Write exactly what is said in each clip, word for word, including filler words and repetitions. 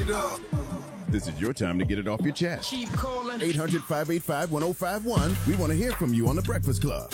it up. This is your time to get it off your chest. Keep calling. eight hundred, five eight five, one oh five one. We want to hear from you on The Breakfast Club.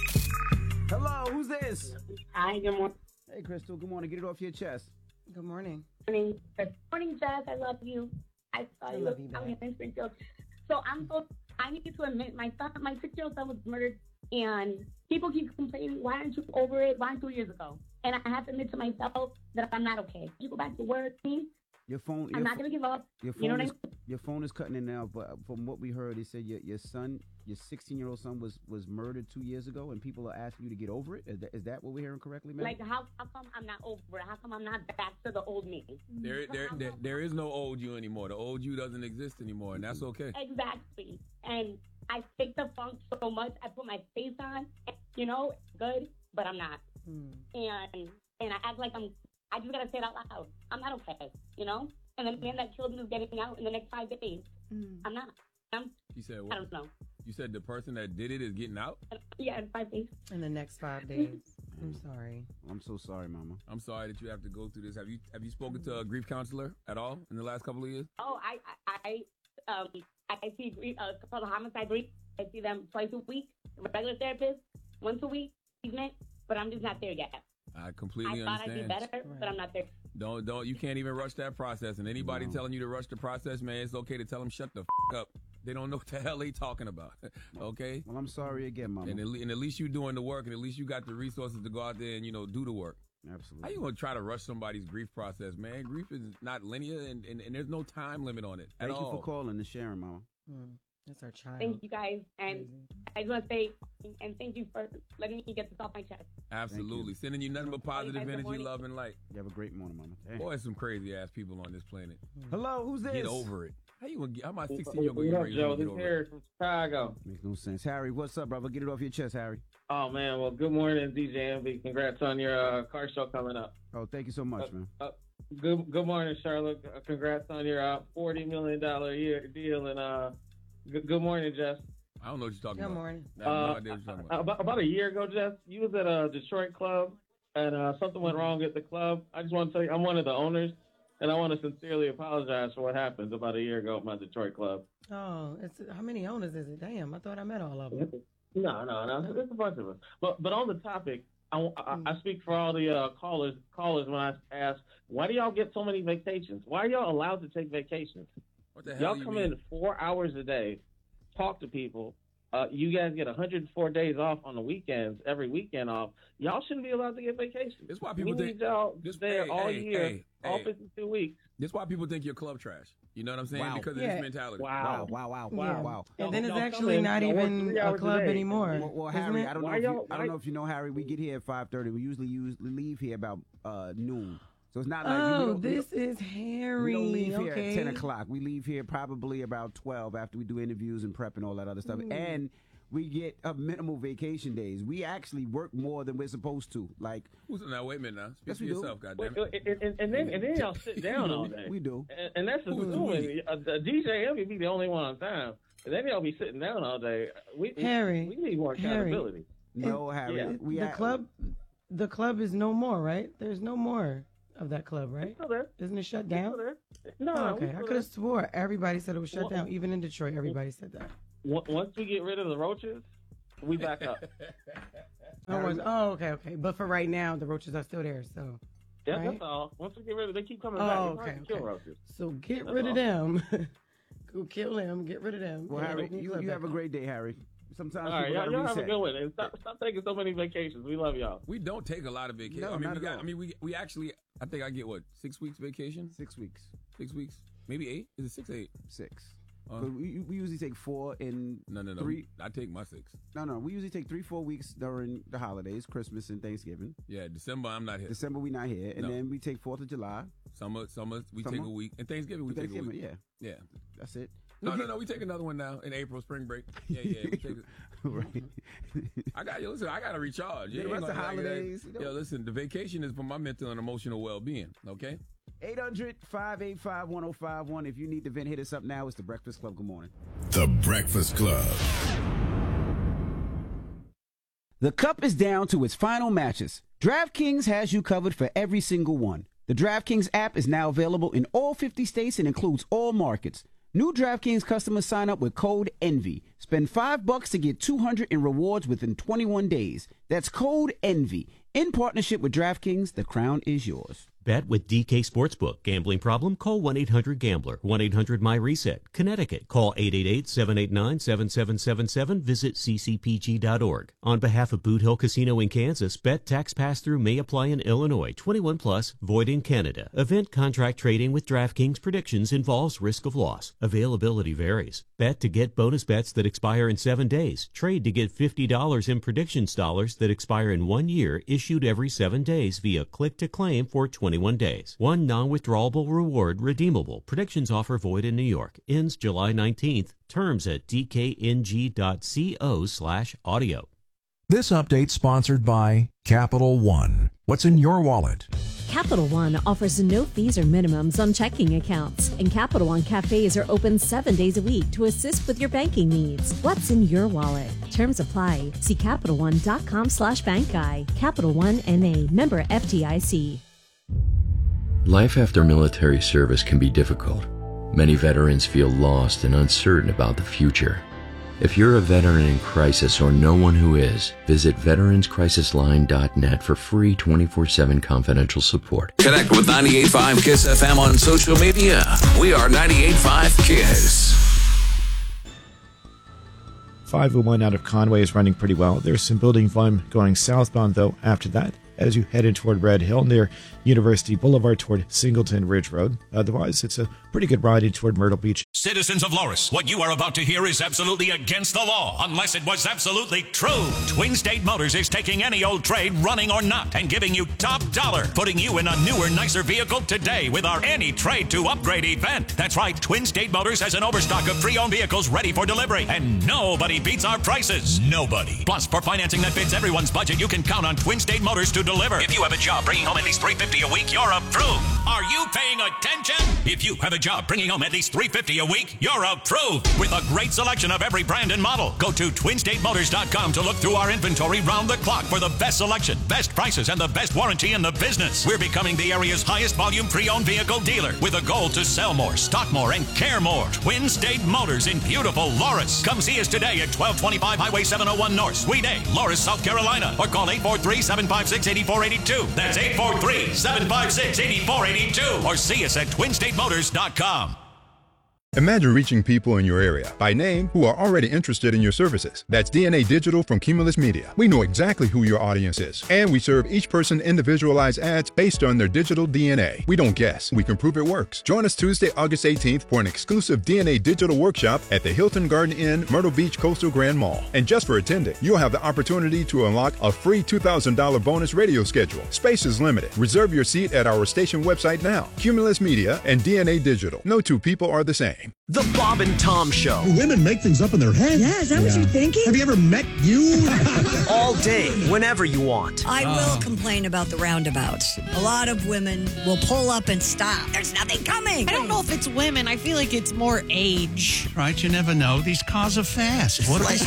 Hello, who's this? Hi, good morning. Hey, Crystal, good morning. Get it off your chest. Good morning. Good morning, Jess. I love you. I saw I you love you out back. here in Springfield. So I'm so I need to admit my son, my six-year-old son was murdered, and people keep complaining. Why aren't you over it? Why aren't two years ago? And I have to admit to myself that I'm not okay. You go back to work, me. Your phone. I'm your not pho- gonna give up. Your phone You know what I is mean? your phone is cutting in now. But from what we heard, they said your your son, your sixteen-year-old son, was was murdered two years ago, and people are asking you to get over it. Is that, is that what we're hearing correctly, man? Like how how come I'm not over it? How come I'm not back to the old me? There, there, there, there is no old you anymore. The old you doesn't exist anymore, and that's okay. Exactly. And I take the funk so much. I put my face on, you know, good, but I'm not. Mm. And and I act like I'm. I just gotta say it out loud. I'm not okay, you know. And the man that killed me is getting out in the next five days. Mm. I'm not. I'm. You said I what? don't know. You said the person that did it is getting out? Yeah, in five days. In the next five days. I'm sorry. I'm so sorry, Mama. I'm sorry that you have to go through this. Have you have you spoken to a grief counselor at all in the last couple of years? Oh, I I I um I see grief, uh, called homicide grief. I see them twice a week. Regular therapist, once a week, treatment. But I'm just not there yet. I completely I thought understand. I'd be better, but I'm not there. Don't don't you can't even rush that process. And anybody No. telling you to rush the process, man, it's okay to tell them shut the f- up. They don't know what the hell they talking about. Okay? Well, I'm sorry again, Mama. And at, le- and at least you doing the work, and at least you got the resources to go out there and you know do the work. Absolutely. How you gonna try to rush somebody's grief process, man? Grief is not linear, and, and, and there's no time limit on it at Thank you all. for calling and sharing, Mama. Mm. That's our child. Thank you guys, and Crazy. I just want to say and thank you for letting me get this off my chest. Absolutely, sending you nothing but positive Hey, guys, good energy, morning. love, and light. You have a great morning, Mama. Hey. Boy, there's some crazy ass people on this planet. Hello, who's this? Get over it. How you gonna get? How my sixteen year old What gonna up, get Joe? ready to This get over Harry it? from Chicago. Makes no sense. Harry, what's up, brother? Get it off your chest, Harry. Oh man, well, good morning, D J M B. Congrats on your uh, car show coming up. Oh, thank you so much, Uh, man. Uh, good good morning, Charlotte. Uh, congrats on your uh, forty million dollar year deal, and uh, good, good morning, Jess. I don't know what you're talking Good about. morning. I have no Uh, idea what you're talking about. about, about a year ago, Jess, you was at a Detroit club, and uh, something went wrong at the club. I just want to tell you, I'm one of the owners, and I want to sincerely apologize for what happened about a year ago at my Detroit club. Oh, it's how many owners is it? Damn, I thought I met all of them. No, no, no. There's a bunch of us. But but on the topic, I, I, I speak for all the uh, callers callers when I ask, why do y'all get so many vacations? Why are y'all allowed to take vacations? What the hell Y'all you come mean? in four hours a day, talk to people. Uh, you guys get one hundred four days off on the weekends, every weekend off. Y'all shouldn't be allowed to get vacations. This why people we think need y'all this there hey, all hey, year, hey, all hey. fifty-two weeks. This why people think you're club trash. You know what I'm saying? Wow. Because of Yeah. this mentality. Wow. Wow, wow, wow, Yeah. wow, wow. And then it's Y'all come actually in, not y'all work even three a hours a club day. anymore. Well, well isn't Harry, it? I don't know Why if you, y'all- I don't why- know if you know, Harry. We get here at five thirty. We usually use leave here about uh, noon. So it's not like we Oh, don't, we this don't- is Harry. We don't leave here okay. at ten o'clock. We leave here probably about twelve after we do interviews and prep and all that other stuff. Mm. And we get a minimal vacation days. We actually work more than we're supposed to. Like, Who's now? Wait a minute now. Speak Yes, for we do. yourself, Wait, goddamn it. and, and, and then and then y'all sit down all day. we do. And, and that's Who's assuming uh, the D J M be the only one on time. And then y'all be sitting down all day. We we- Harry, we need more Harry. accountability. No, Harry. Yeah. We the act- club, the club is no more, right? There's no more of that club, right? It's still there. Isn't it shut It's down? still there. No, Oh, no, we okay, I still could have swore everybody said it was shut Well- down. Even in Detroit, everybody said that. there. Once- Once we get rid of the roaches, we back up. Oh, was- oh, okay, okay. But for right now, the roaches are still there. So, Yeah, right? that's all. Once we get rid of, they keep coming Oh, back. It's okay, hard to kill okay. roaches. so get That's rid of all. them. Go kill them. Get rid of them. Well, Yeah, Harry, open the you, club you have a back great day, Harry. Sometimes All right, people y'all, gotta y'all have a reset. good one. And stop, stop taking so many vacations. We love y'all. We don't take a lot of vacation. No, I mean, not we at got. all. I mean, we we actually. I think I get what six weeks vacation. Six weeks. Six weeks, maybe eight. Is it six or eight? Six. Uh, 'Cause we, we usually take four in no, no, no. three. I take my six. No, no. We usually take three, four weeks during the holidays, Christmas and Thanksgiving. Yeah, December I'm not here. December we not here, and No. then we take Fourth of July. Summer, summer we Summer? take a week, and Thanksgiving we take a Thanksgiving, week. yeah, Yeah. that's it. No, no, no. We take another one now in April, spring break. Yeah, yeah. We take it. Right. I got you. Listen, I got to recharge. Yeah, You the ain't rest of gonna- like, holidays, you know. Yo, listen. The vacation is for my mental and emotional well-being. Okay. eight hundred, five eight five, one oh five one. If you need to vent, hit us up now. It's The Breakfast Club. Good morning. The Breakfast Club. The cup is down to its final matches. DraftKings has you covered for every single one. The DraftKings app is now available in all fifty states and includes all markets. New DraftKings customers sign up with code ENVY. Spend five bucks to get two hundred in rewards within twenty-one days. That's code ENVY. In partnership with DraftKings, the crown is yours. Bet with D K Sportsbook. Gambling problem? Call one eight hundred gambler. one eight hundred my reset. Connecticut. Call eight eight eight, seven eight nine, seven seven seven seven. Visit c c p g dot org. On behalf of Boot Hill Casino in Kansas, bet tax pass-through may apply in Illinois. twenty-one plus. Void in Canada. Event contract trading with DraftKings predictions involves risk of loss. Availability varies. Bet to get bonus bets that expire in seven days. Trade to get fifty dollars in predictions dollars that expire in one year, issued every seven days via click-to-claim for twenty-one days. One non-withdrawable reward redeemable. Predictions offer void in New York. Ends July nineteenth. Terms at d k n g dot co slash audio. This update sponsored by Capital One. What's in your wallet? Capital One offers no fees or minimums on checking accounts, and Capital One cafes are open seven days a week to assist with your banking needs. What's in your wallet? Terms apply. See Capital One dot com slash bank guy. Capital One N A, member F D I C. Life after military service can be difficult. Many veterans feel lost and uncertain about the future. If you're a veteran in crisis or know one who is, visit veterans crisis line dot net for free twenty-four seven confidential support. Connect with ninety-eight point five KISS F M on social media. We are ninety-eight point five KISS. five oh one out of Conway is running pretty well. There's some building volume going southbound, though, after that, as you head in toward Red Hill near University Boulevard toward Singleton Ridge Road. Otherwise, it's a pretty good ride in toward Myrtle Beach. Citizens of Loris, what you are about to hear is absolutely against the law, unless it was absolutely true. Twin State Motors is taking any old trade, running or not, and giving you top dollar, putting you in a newer, nicer vehicle today with our Any Trade to Upgrade event. That's right, Twin State Motors has an overstock of pre-owned vehicles ready for delivery, and nobody beats our prices. Nobody. Plus, for financing that fits everyone's budget, you can count on Twin State Motors to deliver. If you have a job bringing home at least three hundred fifty dollars a week, you're approved. Are you paying attention? If you have a job bringing home at least three hundred fifty dollars a week, you're approved. With a great selection of every brand and model, go to twin state motors dot com to look through our inventory round the clock for the best selection, best prices, and the best warranty in the business. We're becoming the area's highest volume pre-owned vehicle dealer with a goal to sell more, stock more, and care more. Twin State Motors in beautiful Loris. Come see us today at twelve twenty-five Highway seven oh one North, Suite A, Loris, South Carolina, or call eight four three, seven five six, eight four eight two. That's eight four three, seven five six, eight four eight two. Or see us at twin state motors dot com. Imagine reaching people in your area by name who are already interested in your services. That's D N A Digital from Cumulus Media. We know exactly who your audience is, and we serve each person individualized ads based on their digital D N A. We don't guess, we can prove it works. Join us Tuesday, August eighteenth for an exclusive D N A Digital workshop at the Hilton Garden Inn, Myrtle Beach Coastal Grand Mall. And just for attending, you'll have the opportunity to unlock a free two thousand dollars bonus radio schedule. Space is limited. Reserve your seat at our station website now. Cumulus Media and D N A Digital. No two people are the same. The Bob and Tom Show. Do women make things up in their head? Yeah, is that yeah. what you're thinking? Have you ever met you? All day, whenever you want. I uh. will complain about the roundabouts. A lot of women will pull up and stop. There's nothing coming. I don't know if it's women. I feel like it's more age. Right, you never know. These cars are fast. What are they?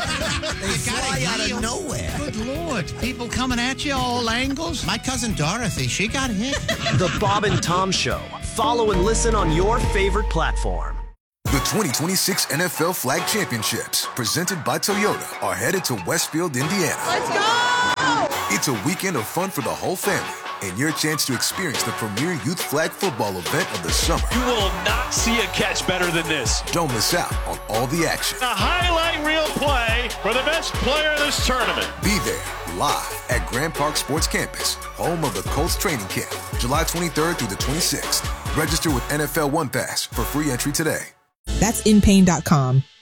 They fly out of nowhere. Good Lord. People coming at you all angles. My cousin Dorothy, she got hit. The Bob and Tom Show. Follow and listen on your favorite platform. The twenty twenty-six N F L Flag Championships, presented by Toyota, are headed to Westfield, Indiana. Let's go! It's a weekend of fun for the whole family, and your chance to experience the premier youth flag football event of the summer. You will not see a catch better than this. Don't miss out on all the action. A highlight reel play for the best player in this tournament. Be there, live at Grand Park Sports Campus, home of the Colts training camp, July twenty-third through the twenty-sixth. Register with N F L One Pass for free entry today. That's in pain dot com.